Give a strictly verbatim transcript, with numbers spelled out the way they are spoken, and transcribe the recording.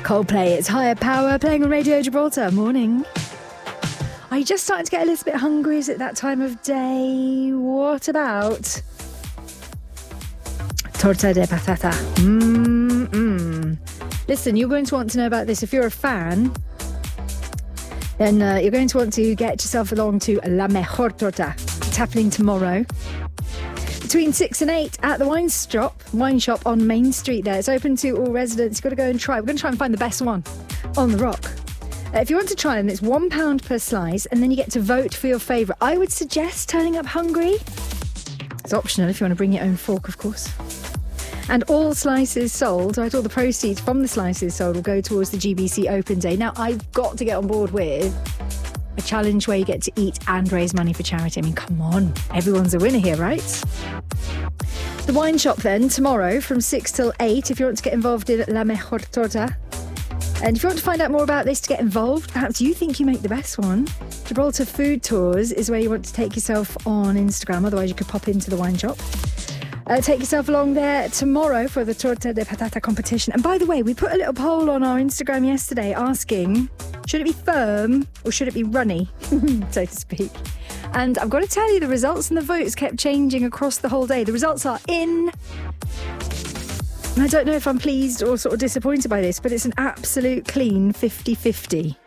Coldplay, it's Higher Power, playing on Radio Gibraltar. Morning. Are you just starting to get a little bit hungry? Is it that time of day? What about torta de patata? Mmm. Listen, you're going to want to know about this. If you're a fan, then uh, you're going to want to get yourself along to La Mejor Torta. It's happening tomorrow between six and eight at the wine shop, wine shop on Main Street there. It's open to all residents. You've got to go and try. We're going to try and find the best one on the rock. Uh, if you want to try them, it's one pound per slice, and then you get to vote for your favourite. I would suggest turning up hungry. It's optional if you want to bring your own fork, of course. And all slices sold, right, all the proceeds from the slices sold will go towards the G B C Open Day. Now, I've got to get on board with a challenge where you get to eat and raise money for charity. I mean, come on. Everyone's a winner here, right? The wine shop then, tomorrow from six till eight, if you want to get involved in La Mejor Torta. And if you want to find out more about this, to get involved, perhaps you think you make the best one, Gibraltar Food Tours is where you want to take yourself on Instagram. Otherwise, you could pop into the wine shop. Uh, take yourself along there tomorrow for the Torta de Patata competition. And by the way, we put a little poll on our Instagram yesterday asking, should it be firm or should it be runny, so to speak? And I've got to tell you, the results and the votes kept changing across the whole day. The results are in. And I don't know if I'm pleased or sort of disappointed by this, but it's an absolute clean fifty-fifty.